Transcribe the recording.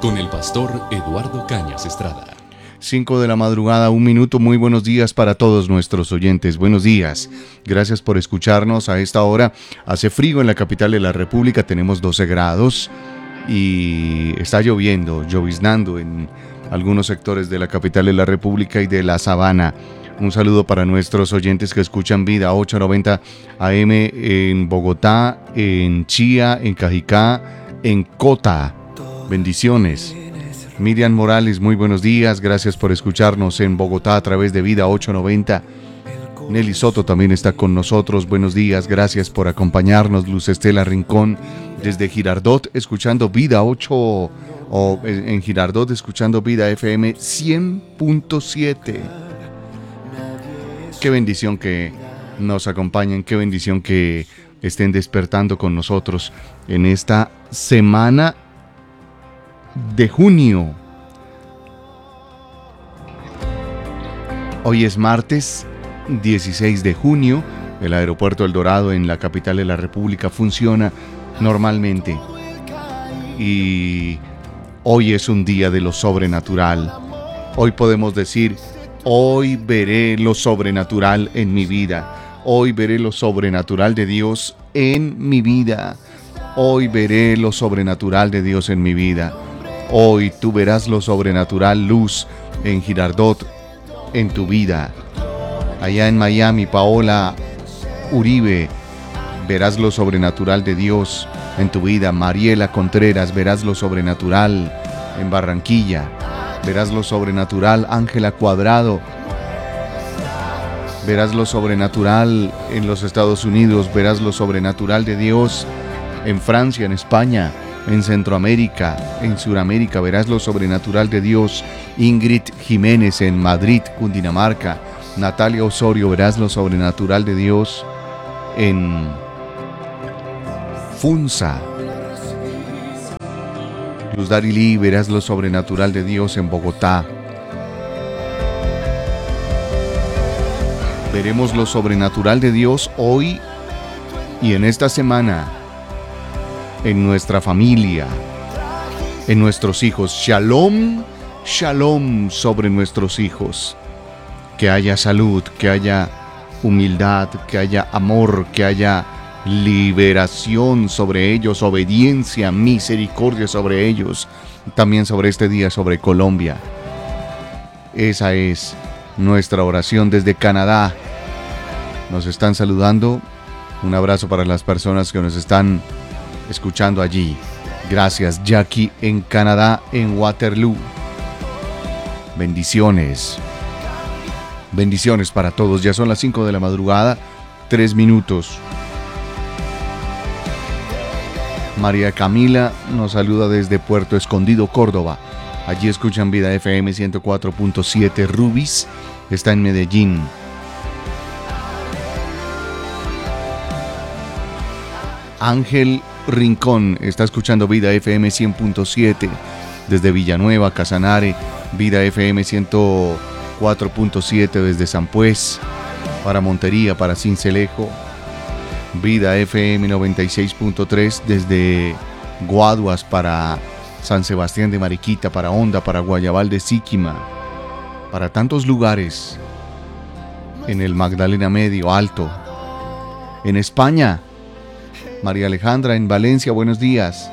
con el pastor Eduardo Cañas Estrada. 5 de la madrugada, 1 minuto. Muy buenos días para todos nuestros oyentes. Buenos días. Gracias por escucharnos a esta hora. Hace frío en la capital de la República. Tenemos 12 grados y está lloviendo, lloviznando en algunos sectores de la capital de la República y de la Sabana. Un saludo para nuestros oyentes que escuchan Vida 890 AM en Bogotá, en Chía, en Cajicá, en Cota. Bendiciones. Miriam Morales, muy buenos días. Gracias por escucharnos en Bogotá a través de Vida 890. Nelly Soto también está con nosotros. Buenos días. Gracias por acompañarnos. Luz Estela Rincón desde Girardot, escuchando Vida 8 o en Girardot, escuchando Vida FM 100.7. Qué bendición que nos acompañen. Qué bendición que estén despertando con nosotros en esta semana de junio. Hoy es martes 16 de junio. El aeropuerto El Dorado en la capital de la República funciona normalmente. Y hoy es un día de lo sobrenatural. Hoy podemos decir, hoy veré lo sobrenatural en mi vida. Hoy veré lo sobrenatural de Dios en mi vida. Hoy veré lo sobrenatural de Dios en mi vida. Hoy tú verás lo sobrenatural, Luz, en Girardot, en tu vida. Allá en Miami, Paola Uribe, verás lo sobrenatural de Dios en tu vida. Mariela Contreras, verás lo sobrenatural en Barranquilla. Verás lo sobrenatural, Ángela Cuadrado. Verás lo sobrenatural en los Estados Unidos. Verás lo sobrenatural de Dios en Francia, en España, en Centroamérica, en Sudamérica. Verás lo sobrenatural de Dios. Ingrid Jiménez en Madrid, Cundinamarca. Natalia Osorio, verás lo sobrenatural de Dios en Funza. Luz Darilí, verás lo sobrenatural de Dios en Bogotá. Veremos lo sobrenatural de Dios hoy y en esta semana, en nuestra familia, en nuestros hijos. Shalom, shalom sobre nuestros hijos. Que haya salud, que haya humildad, que haya amor, que haya liberación sobre ellos, obediencia, misericordia sobre ellos. También sobre este día, sobre Colombia. Esa es nuestra oración desde Canadá. Nos están saludando. Un abrazo para las personas que nos están escuchando allí. Gracias, Jackie, en Canadá, en Waterloo. Bendiciones. Bendiciones para todos. Ya son las 5 de la madrugada, 3 minutos. María Camila nos saluda desde Puerto Escondido, Córdoba. Allí escuchan Vida FM 104.7. Rubis está en Medellín. Ángel Rincón está escuchando Vida FM 100.7 desde Villanueva, Casanare. Vida FM 104.7 desde San Pues, para Montería, para Sincelejo. Vida FM 96.3 desde Guaduas, para San Sebastián de Mariquita, para Honda, para Guayabal de Síquima, para tantos lugares en el Magdalena Medio, Alto. En España, María Alejandra en Valencia, buenos días.